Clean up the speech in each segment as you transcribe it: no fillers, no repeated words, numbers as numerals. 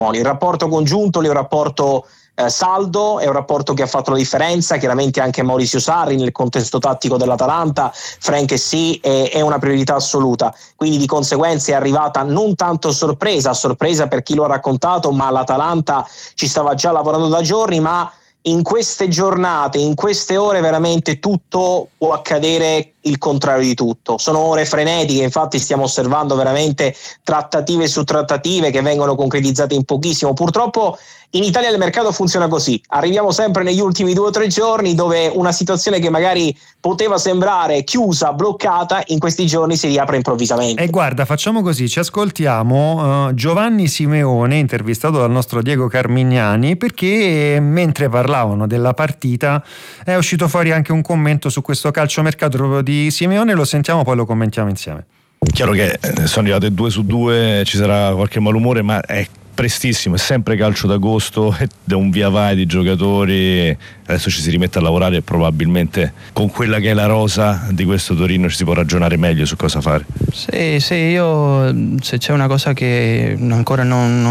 Il rapporto congiunto è un rapporto saldo, è un rapporto che ha fatto la differenza. Chiaramente anche Maurizio Sarri nel contesto tattico dell'Atalanta, Frank sì, è una priorità assoluta, quindi di conseguenza è arrivata non tanto a sorpresa per chi lo ha raccontato, ma l'Atalanta ci stava già lavorando da giorni. Ma in queste giornate, in queste ore veramente tutto può accadere, il contrario di tutto. Sono ore frenetiche, infatti stiamo osservando veramente trattative su trattative che vengono concretizzate in pochissimo. Purtroppo in Italia il mercato funziona così, arriviamo sempre negli ultimi 2 o 3 giorni dove una situazione che magari poteva sembrare chiusa, bloccata, in questi giorni si riapre improvvisamente. E guarda, facciamo così, ci ascoltiamo Giovanni Simeone, intervistato dal nostro Diego Carmignani, perché mentre parlavano della partita è uscito fuori anche un commento su questo calciomercato proprio di Simeone. Lo sentiamo, poi lo commentiamo insieme. Chiaro che sono arrivate 2 su 2, ci sarà qualche malumore, ma è prestissimo, è sempre calcio d'agosto, è un via vai di giocatori. Adesso ci si rimette a lavorare e probabilmente con quella che è la rosa di questo Torino ci si può ragionare meglio su cosa fare. Sì, io se c'è una cosa che ancora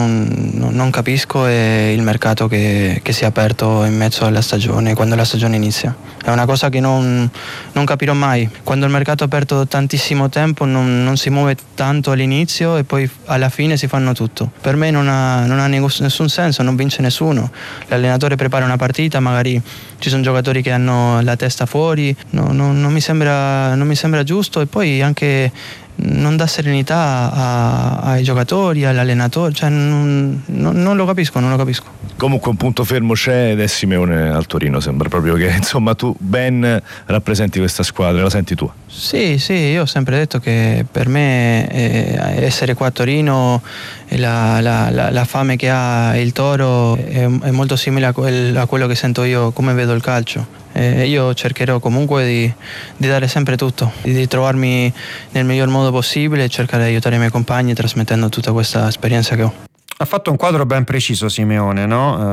non capisco è il mercato che si è aperto in mezzo alla stagione, quando la stagione inizia. È una cosa che non capirò mai. Quando il mercato è aperto tantissimo tempo non si muove tanto all'inizio e poi alla fine si fanno tutto. Per me non ha nessun senso, non vince nessuno. L'allenatore prepara una partita, magari ci sono giocatori che hanno la testa fuori, non mi sembra giusto, e poi anche non dà serenità ai giocatori, all'allenatore, cioè non lo capisco. Comunque un punto fermo c'è ed è Simeone al Torino. Sembra proprio che insomma tu ben rappresenti questa squadra, la senti tua? Sì, io ho sempre detto che per me essere qua a Torino e la fame che ha il Toro è molto simile a quello che sento io, come vedo il calcio. Io cercherò comunque di dare sempre tutto, di trovarmi nel miglior modo possibile e cercare di aiutare i miei compagni trasmettendo tutta questa esperienza che ho. Ha fatto un quadro ben preciso Simeone,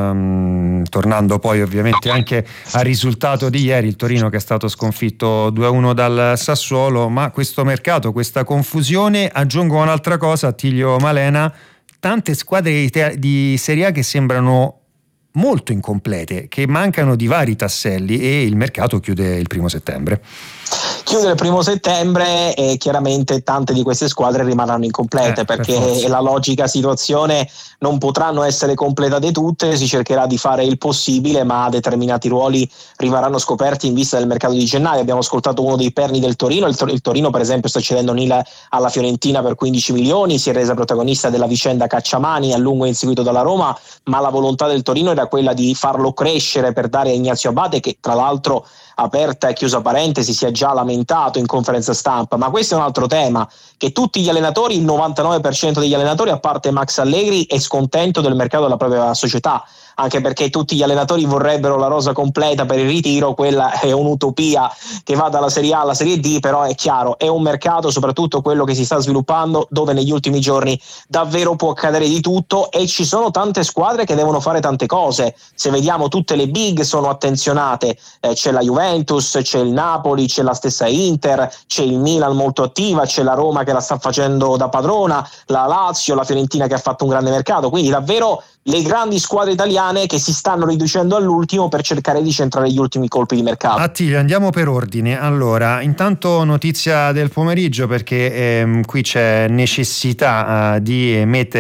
no? Tornando poi ovviamente anche al risultato di ieri, il Torino che è stato sconfitto 2-1 dal Sassuolo. Ma questo mercato, questa confusione, aggiungo un'altra cosa, Attilio Malena, tante squadre di Serie A che sembrano molto incomplete, che mancano di vari tasselli, e il mercato chiude il 1 settembre. Chiude il 1 settembre e chiaramente tante di queste squadre rimarranno incomplete perché la logica situazione, non potranno essere completate tutte, si cercherà di fare il possibile, ma determinati ruoli rimarranno scoperti in vista del mercato di gennaio. Abbiamo ascoltato uno dei perni del Torino, il Torino per esempio sta cedendo Nila alla Fiorentina per 15 milioni, si è resa protagonista della vicenda Cacciamani, a lungo inseguito dalla Roma, ma la volontà del Torino era quella di farlo crescere per dare a Ignazio Abate, che tra l'altro, aperta e chiusa parentesi, si è già lamentato in conferenza stampa. Ma questo è un altro tema, che tutti gli allenatori, il 99% degli allenatori a parte Max Allegri, è scontento del mercato della propria società, anche perché tutti gli allenatori vorrebbero la rosa completa per il ritiro. Quella è un'utopia che va dalla Serie A alla Serie D, però è chiaro, è un mercato, soprattutto quello che si sta sviluppando, dove negli ultimi giorni davvero può accadere di tutto e ci sono tante squadre che devono fare tante cose. Se vediamo, tutte le big sono attenzionate, c'è la Juventus, c'è il Napoli, c'è la stessa Inter, c'è il Milan molto attiva, c'è la Roma che la sta facendo da padrona, la Lazio, la Fiorentina che ha fatto un grande mercato, quindi davvero le grandi squadre italiane che si stanno riducendo all'ultimo per cercare di centrare gli ultimi colpi di mercato. Attilio, andiamo per ordine. Allora, intanto notizia del pomeriggio, perché qui c'è necessità di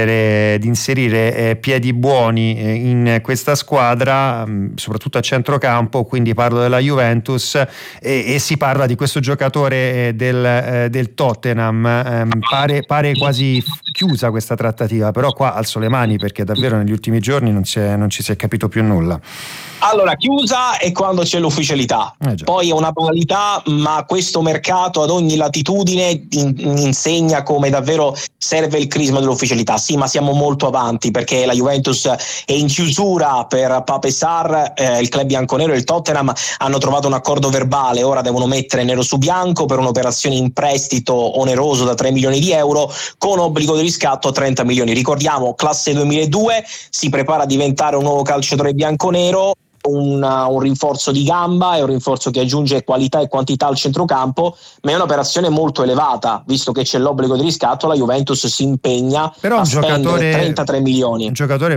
inserire piedi buoni in questa squadra, soprattutto a centrocampo, quindi parlo della Juventus e si parla di questo giocatore del Tottenham. Pare quasi chiusa questa trattativa, però qua alzo le mani perché davvero negli ultimi giorni non ci si è capito più nulla. Allora, chiusa è quando c'è l'ufficialità, poi è una banalità, ma questo mercato ad ogni latitudine insegna come davvero serve il crisma dell'ufficialità. Sì, ma siamo molto avanti perché la Juventus è in chiusura per Pape Sarr, il club bianconero e il Tottenham hanno trovato un accordo verbale, ora devono mettere nero su bianco per un'operazione in prestito oneroso da 3 milioni di euro con obbligo di riscatto a 30 milioni. Ricordiamo, classe 2002, si prepara a diventare un nuovo calciatore bianconero. un rinforzo di gamba, è un rinforzo che aggiunge qualità e quantità al centrocampo, ma è un'operazione molto elevata, visto che c'è l'obbligo di riscatto. La Juventus si impegna però a spendere 33 milioni. Un giocatore